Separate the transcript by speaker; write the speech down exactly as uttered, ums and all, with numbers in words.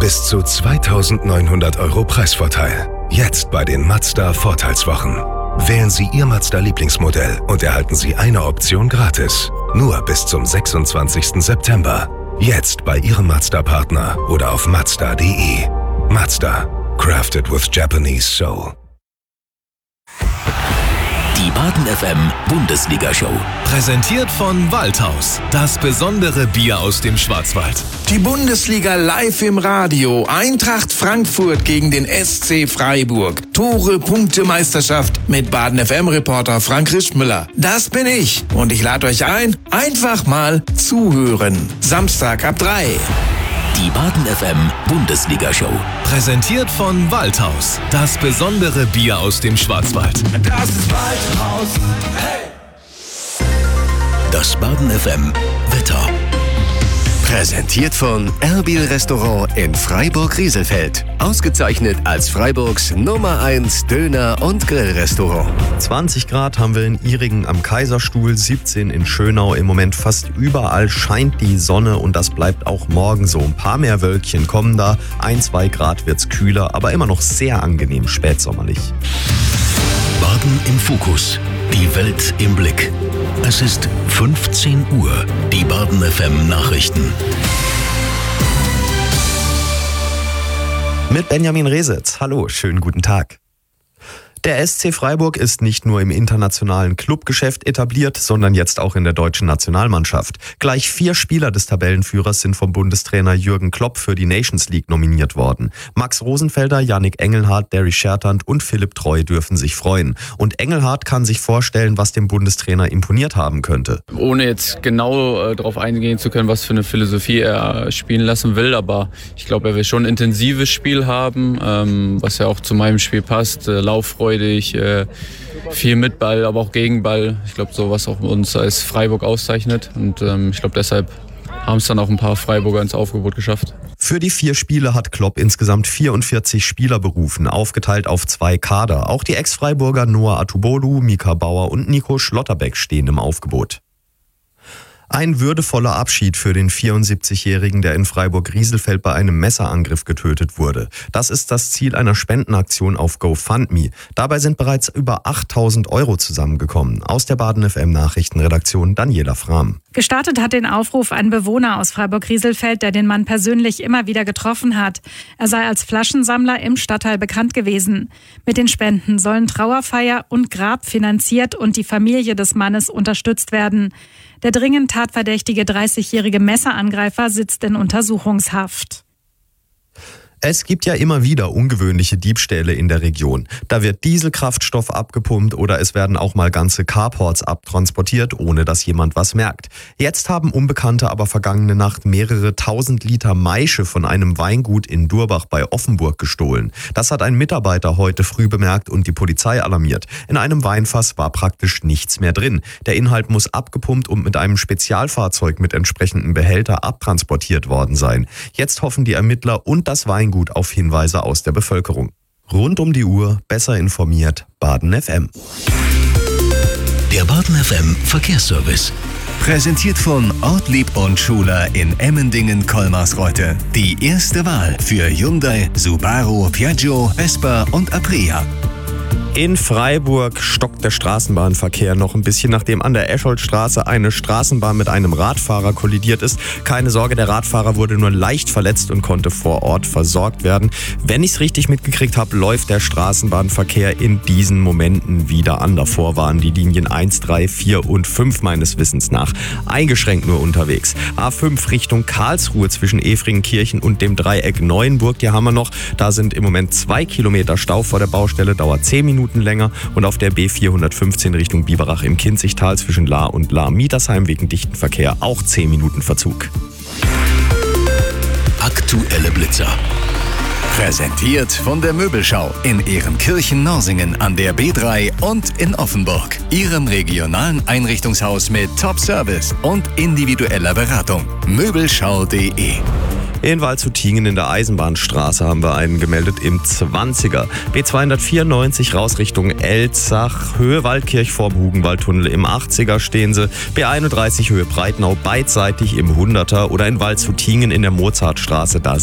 Speaker 1: Bis zu zweitausendneunhundert Euro Preisvorteil. Jetzt bei den Mazda-Vorteilswochen. Wählen Sie Ihr Mazda-Lieblingsmodell und erhalten Sie eine Option gratis. Nur bis zum sechsundzwanzigsten September. Jetzt bei Ihrem Mazda-Partner oder auf mazda punkt de. Mazda. Crafted with Japanese soul.
Speaker 2: Die Baden F M Bundesliga-Show.
Speaker 3: Präsentiert von Waldhaus. Das besondere Bier aus dem Schwarzwald.
Speaker 4: Die Bundesliga live im Radio. Eintracht Frankfurt gegen den S C Freiburg. Tore, Punkte, Meisterschaft mit Baden F M-Reporter Frank Rischmüller. Das bin ich. Und ich lade euch ein, einfach mal zuhören. Samstag ab drei.
Speaker 2: Die Baden F M Bundesliga-Show.
Speaker 3: Präsentiert von Waldhaus. Das besondere Bier aus dem Schwarzwald.
Speaker 4: Das ist Waldhaus. Hey!
Speaker 2: Das Baden F M Wetter.
Speaker 5: Präsentiert von Erbil Restaurant in Freiburg-Rieselfeld. Ausgezeichnet als Freiburgs Nummer eins Döner- und Grillrestaurant.
Speaker 6: zwanzig Grad haben wir in Ihringen am Kaiserstuhl, siebzehn in Schönau. Im Moment fast überall scheint die Sonne und das bleibt auch morgen so. Ein paar mehr Wölkchen kommen da. Ein, zwei Grad wird's kühler, aber immer noch sehr angenehm spätsommerlich.
Speaker 2: Baden im Fokus. Die Welt im Blick. Es ist fünfzehn Uhr. Die Baden F M Nachrichten.
Speaker 6: Mit Benjamin Resitz. Hallo, schönen guten Tag. Der S C Freiburg ist nicht nur im internationalen Clubgeschäft etabliert, sondern jetzt auch in der deutschen Nationalmannschaft. Gleich vier Spieler des Tabellenführers sind vom Bundestrainer Jürgen Klopp für die Nations League nominiert worden. Max Rosenfelder, Yannick Engelhardt, Derry Schertant und Philipp Treu dürfen sich freuen. Und Engelhardt kann sich vorstellen, was dem Bundestrainer imponiert haben könnte.
Speaker 7: Ohne jetzt genau äh, darauf eingehen zu können, was für eine Philosophie er spielen lassen will, aber ich glaube, er will schon ein intensives Spiel haben, ähm, was ja auch zu meinem Spiel passt, äh, Lauffreude. Äh, viel mit Ball, aber auch gegen Ball. Ich glaube, so was auch uns als Freiburg auszeichnet. Und ähm, ich glaube, deshalb haben es dann auch ein paar Freiburger ins Aufgebot geschafft.
Speaker 6: Für die vier Spiele hat Klopp insgesamt vierundvierzig Spieler berufen, aufgeteilt auf zwei Kader. Auch die Ex-Freiburger Noah Atubolu, Mika Bauer und Nico Schlotterbeck stehen im Aufgebot. Ein würdevoller Abschied für den vierundsiebzigjährigen, der in Freiburg-Rieselfeld bei einem Messerangriff getötet wurde. Das ist das Ziel einer Spendenaktion auf GoFundMe. Dabei sind bereits über achttausend Euro zusammengekommen. Aus der Baden F M Nachrichtenredaktion Daniela Frahm.
Speaker 8: Gestartet hat den Aufruf ein Bewohner aus Freiburg-Rieselfeld, der den Mann persönlich immer wieder getroffen hat. Er sei als Flaschensammler im Stadtteil bekannt gewesen. Mit den Spenden sollen Trauerfeier und Grab finanziert und die Familie des Mannes unterstützt werden. Der dringend tatverdächtige dreißigjährige Messerangreifer sitzt in Untersuchungshaft.
Speaker 6: Es gibt ja immer wieder ungewöhnliche Diebstähle in der Region. Da wird Dieselkraftstoff abgepumpt oder es werden auch mal ganze Carports abtransportiert, ohne dass jemand was merkt. Jetzt haben Unbekannte aber vergangene Nacht mehrere tausend Liter Maische von einem Weingut in Durbach bei Offenburg gestohlen. Das hat ein Mitarbeiter heute früh bemerkt und die Polizei alarmiert. In einem Weinfass war praktisch nichts mehr drin. Der Inhalt muss abgepumpt und mit einem Spezialfahrzeug mit entsprechendem Behälter abtransportiert worden sein. Jetzt hoffen die Ermittler und das Weingut auf Hinweise aus der Bevölkerung. Rund um die Uhr, besser informiert, Baden F M.
Speaker 2: Der Baden F M Verkehrsservice.
Speaker 5: Präsentiert von Ortlieb und Schuler in Emmendingen-Kolmarsreuth. Die erste Wahl für Hyundai, Subaru, Piaggio, Vespa und Aprilia.
Speaker 6: In Freiburg stockt der Straßenbahnverkehr noch ein bisschen, nachdem an der Escholtstraße eine Straßenbahn mit einem Radfahrer kollidiert ist. Keine Sorge, der Radfahrer wurde nur leicht verletzt und konnte vor Ort versorgt werden. Wenn ich es richtig mitgekriegt habe, läuft der Straßenbahnverkehr in diesen Momenten wieder an. Davor waren die Linien eins, drei, vier und fünf meines Wissens nach eingeschränkt nur unterwegs. A fünf Richtung Karlsruhe zwischen Efringenkirchen und dem Dreieck Neuenburg, die haben wir noch. Da sind im Moment zwei Kilometer Stau vor der Baustelle, dauert zehn Minuten länger, und auf der B vierhundertfünfzehn Richtung Biberach im Kinzigtal zwischen Lahr und Lahr-Mietersheim wegen dichten Verkehr auch zehn Minuten Verzug.
Speaker 2: Aktuelle Blitzer.
Speaker 5: Präsentiert von der Möbelschau in Ehrenkirchen-Norsingen an der B drei und in Offenburg. Ihrem regionalen Einrichtungshaus mit Top-Service und individueller Beratung. Möbelschau punkt de.
Speaker 6: In Waldshutingen in der Eisenbahnstraße haben wir einen gemeldet im zwanziger. B zweihundertvierundneunzig raus Richtung Elzach, Höhe Waldkirch vorm Hugenwaldtunnel. Im achtziger stehen sie. B einunddreißig Höhe Breitenau beidseitig im hunderter oder in Waldshutingen in der Mozartstraße. Da